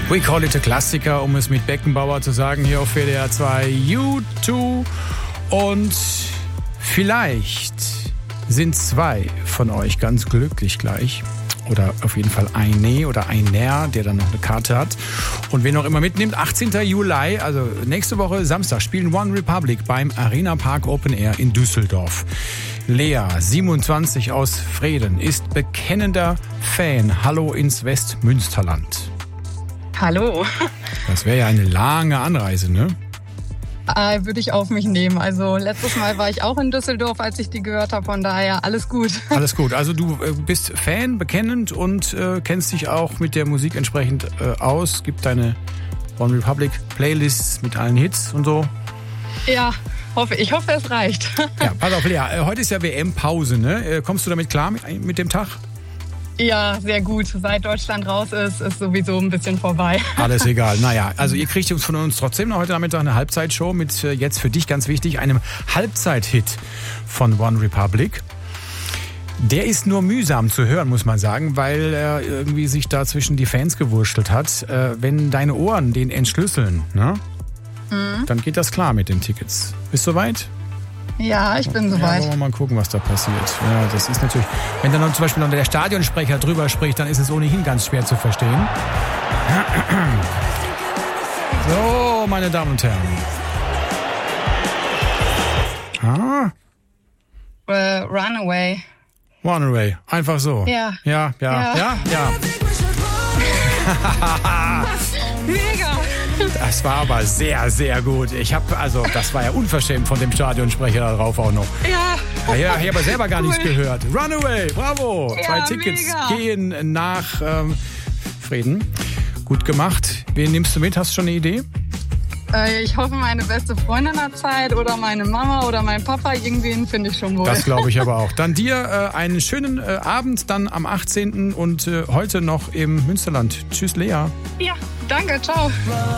We call it a Klassiker, um es mit Beckenbauer zu sagen, hier auf WDR 2 U2. Und vielleicht sind zwei von euch ganz glücklich gleich. Oder auf jeden Fall eine oder einer, der dann noch eine Karte hat. Und wen auch immer mitnimmt, 18. Juli, also nächste Woche Samstag, spielen One Republic beim Arena Park Open Air in Düsseldorf. Lea, 27 aus Vreden, ist bekennender Fan. Hallo ins Westmünsterland. Hallo. Das wäre ja eine lange Anreise, ne? Würde ich auf mich nehmen. Also letztes Mal war ich auch in Düsseldorf, als ich die gehört habe. Von daher alles gut. Alles gut. Also du bist Fan, bekennend und kennst dich auch mit der Musik entsprechend aus. Gibt deine One Republic Playlists mit allen Hits und so. Ja, ich hoffe, es reicht. Ja, pass auf, Lea. Heute ist ja WM-Pause, ne? Kommst du damit klar mit dem Tag? Ja, sehr gut. Seit Deutschland raus ist sowieso ein bisschen vorbei. Alles egal. Naja, also ihr kriegt von uns trotzdem noch heute Nachmittag eine Halbzeitshow mit jetzt für dich ganz wichtig, einem Halbzeit-Hit von One Republic. Der ist nur mühsam zu hören, muss man sagen, weil er irgendwie sich da zwischen die Fans gewurschtelt hat. Wenn deine Ohren den entschlüsseln, ne? Dann geht das klar mit den Tickets. Bist du soweit? Ja, ich bin soweit. Ja, wollen wir mal gucken, was da passiert. Ja, das ist natürlich, wenn dann zum Beispiel noch der Stadionsprecher drüber spricht, dann ist es ohnehin ganz schwer zu verstehen. So, meine Damen und Herren. Runaway. Runaway, einfach so. Ja. Ja. Mega. Das war aber sehr, sehr gut. Das war ja unverschämt von dem Stadionsprecher da drauf auch noch. Ja. Ich habe aber selber gar nichts gehört. Runaway, bravo. Ja, 2 Tickets mega. gehen nach Vreden. Gut gemacht. Wen nimmst du mit? Hast du schon eine Idee? Ich hoffe, meine beste Freundin hat Zeit oder meine Mama oder mein Papa. Irgendwen finde ich schon wohl. Das glaube ich aber auch. Dann dir einen schönen Abend dann am 18. und heute noch im Münsterland. Tschüss, Lea. Ja, danke, ciao.